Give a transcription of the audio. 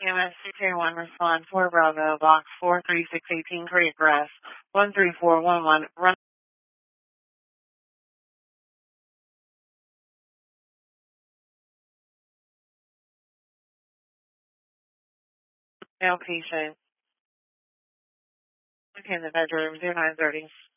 EMS 221, respond 4 Bravo, box 43618, Creek Grass, 13411, run male patient. Okay, in the bedroom, 0930.